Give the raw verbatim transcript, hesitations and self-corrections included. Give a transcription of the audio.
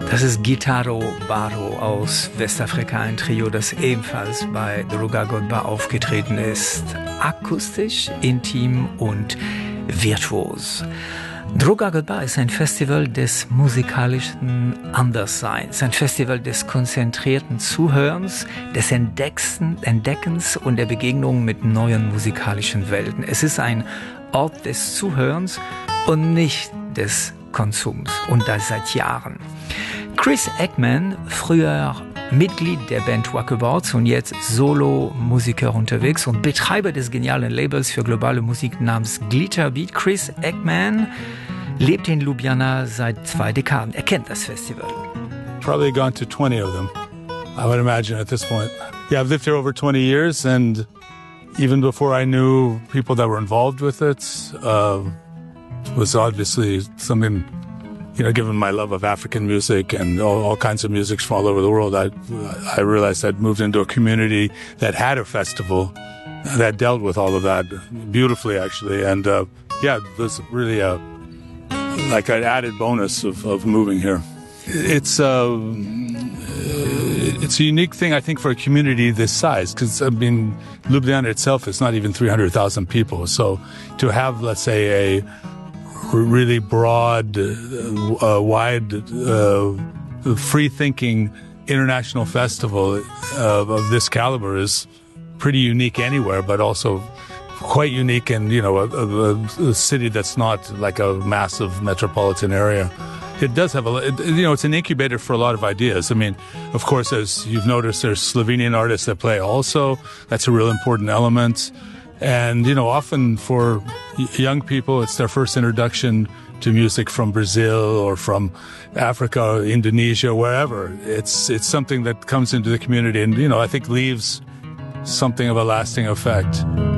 Das ist Guitarro Barro aus Westafrika, ein Trio, das ebenfalls bei Druga Godba aufgetreten ist. Akustisch, intim und virtuos. Druga Godba ist ein Festival des musikalischen Andersseins, ein Festival des konzentrierten Zuhörens, des Entdeckens und der Begegnung mit neuen musikalischen Welten. Es ist ein Ort des Zuhörens und nicht des Konsums, und das seit Jahren. Chris Eckman, früher Mitglied der Band Wackabout und jetzt Solo-Musiker unterwegs und Betreiber des genialen Labels für globale Musik namens Glitterbeat, Chris Eckman lebt in Ljubljana seit zwei Dekaden. Er kennt das Festival. Probably gone to twenty of them, I would imagine at this point. Yeah, I've lived here over twenty years, and even before I knew people that were involved with it, uh, it was obviously something, you know, given my love of African music and all, all kinds of music from all over the world, I, I realized I'd moved into a community that had a festival that dealt with all of that beautifully, actually. And, uh, yeah, it was really a, like an added bonus of, of moving here. It's, uh, it's a unique thing, I think, for a community this size, because, I mean, Ljubljana itself is not even three hundred thousand people. So to have, let's say, a really broad, uh, wide, uh, free-thinking international festival uh, of this caliber is pretty unique anywhere, but also quite unique in, you know, a, a, a city that's not like a massive metropolitan area. It does have a, it, you know, it's an incubator for a lot of ideas. I mean, of course, as you've noticed, there's Slovenian artists that play also. That's a real important element. And, you know, often for young people, it's their first introduction to music from Brazil or from Africa, Indonesia, wherever. It's it's something that comes into the community and, you know, I think leaves something of a lasting effect.